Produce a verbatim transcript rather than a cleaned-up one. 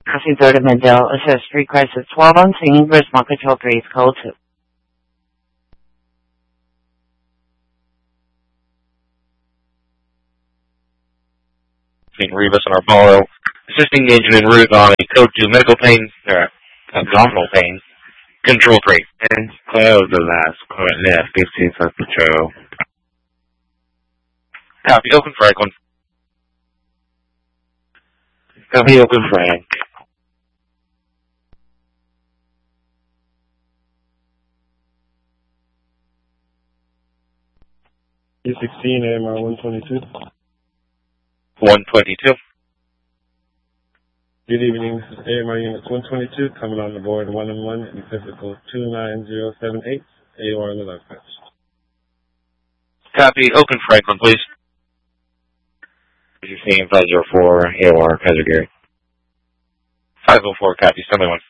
Crossing third of Mendel, assess three crisis twelve on scene, response control three is code two. Rebus and Arbolo, assisting the engine en route on a code two medical pain, or abdominal pain, control three. And clear the last, current left, fifteen for patrol. Copy, open Franklin. Copy, open Frank. E sixteen, A M R one twenty-two. one twenty-two. Good evening, this is A M R Unit one twenty-two, coming on the board one and one in physical two nine zero seven eight, A O R in the left patch. Copy, open Franklin, please. You're seeing five zero four, A O R, Kaiser Gary. five oh four, copy, seven one.